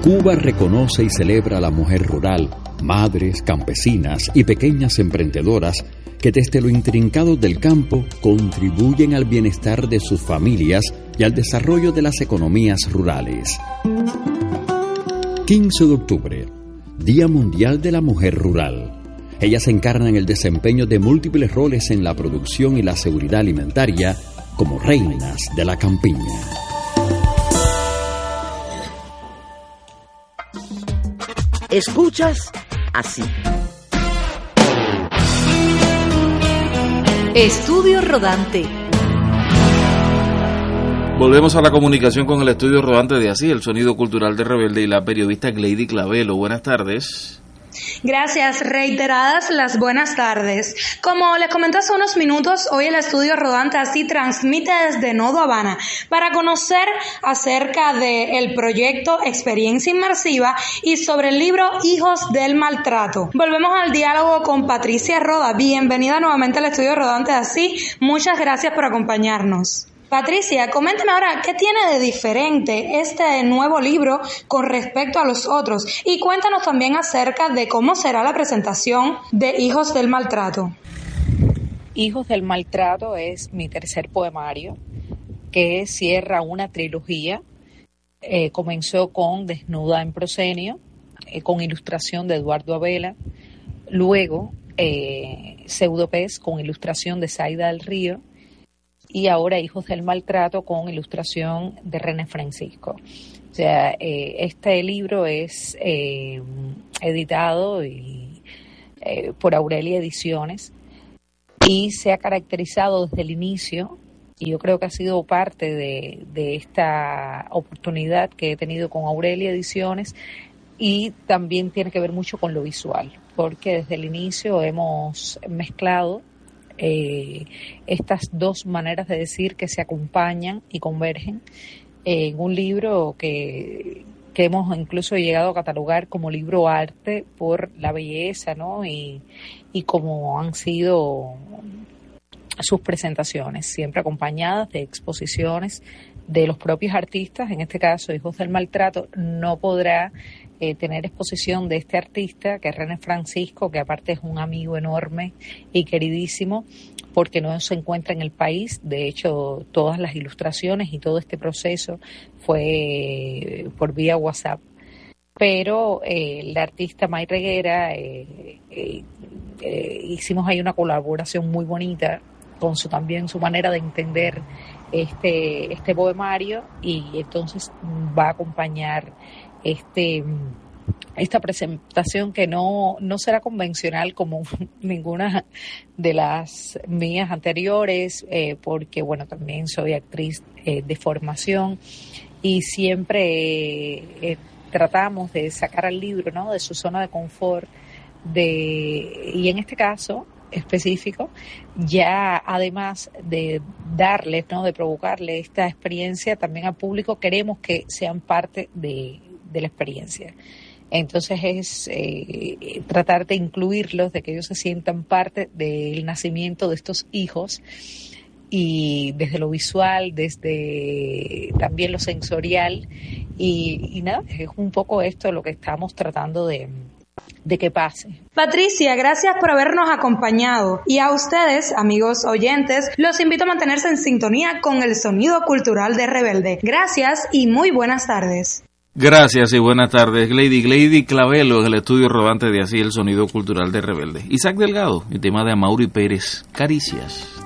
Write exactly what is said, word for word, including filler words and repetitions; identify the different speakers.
Speaker 1: Cuba reconoce y celebra a la mujer rural, madres, campesinas y pequeñas emprendedoras que desde lo intrincado del campo contribuyen al bienestar de sus familias y al desarrollo de las economías rurales. quince de octubre, Día Mundial de la Mujer Rural. Ellas encarnan el desempeño de múltiples roles en la producción y la seguridad alimentaria como reinas de la campiña.
Speaker 2: Escuchas así.
Speaker 3: Estudio Rodante.
Speaker 4: Volvemos a la comunicación con el Estudio Rodante de Así, el sonido cultural de Rebelde, y la periodista Gleidy Clavelo. Buenas tardes.
Speaker 5: Gracias, reiteradas las buenas tardes. Como les comenté hace unos minutos, hoy el Estudio Rodante Así transmite desde Nodo Habana para conocer acerca del proyecto Experiencia Inmersiva y sobre el libro Hijos del Maltrato. Volvemos al diálogo con Patricia Roda. Bienvenida nuevamente al Estudio Rodante Así. Muchas gracias por acompañarnos. Patricia, coméntame ahora, ¿qué tiene de diferente este nuevo libro con respecto a los otros? Y cuéntanos también acerca de cómo será la presentación de Hijos del Maltrato.
Speaker 6: Hijos del Maltrato es mi tercer poemario, que cierra una trilogía. Eh, comenzó con Desnuda en Proscenio, eh, con ilustración de Eduardo Abela. Luego, eh, Pseudopez, con ilustración de Zaida del Río. Y ahora Hijos del Maltrato con ilustración de René Francisco. O sea, eh, este libro es eh, editado y, eh, por Aurelia Ediciones y se ha caracterizado desde el inicio, y yo creo que ha sido parte de, de esta oportunidad que he tenido con Aurelia Ediciones, y también tiene que ver mucho con lo visual, porque desde el inicio hemos mezclado Eh, estas dos maneras de decir que se acompañan y convergen en un libro que, que hemos incluso llegado a catalogar como libro arte por la belleza, ¿no? Y, y como han sido sus presentaciones, siempre acompañadas de exposiciones de los propios artistas. En este caso, Hijos del Maltrato no podrá Eh, tener exposición de este artista, que es René Francisco, que aparte es un amigo enorme y queridísimo, porque no se encuentra en el país. De hecho, todas las ilustraciones y todo este proceso fue por vía WhatsApp. Pero eh, la artista May Reguera, eh, eh, eh, hicimos ahí una colaboración muy bonita con su también su manera de entender este, este poemario, y entonces va a acompañar este esta presentación que no, no será convencional como ninguna de las mías anteriores, eh, porque bueno, también soy actriz eh, de formación, y siempre eh, eh, tratamos de sacar al libro, ¿no?, de su zona de confort, de y en este caso específico, ya además de darles, ¿no?, de provocarle esta experiencia también al público, queremos que sean parte de de la experiencia. Entonces es eh, tratar de incluirlos, de que ellos se sientan parte del nacimiento de estos hijos, y desde lo visual, desde también lo sensorial, y, y nada, es un poco esto lo que estamos tratando de, de que pase.
Speaker 5: Patricia, gracias por habernos acompañado, y a ustedes, amigos oyentes, los invito a mantenerse en sintonía con el sonido cultural de Rebelde. Gracias y muy buenas tardes.
Speaker 4: Gracias y buenas tardes, Gleidy. Gleidy Clavelo en el Estudio Rodante de Así, el sonido cultural de Rebelde. Isaac Delgado, el tema de Amaury Pérez, Caricias.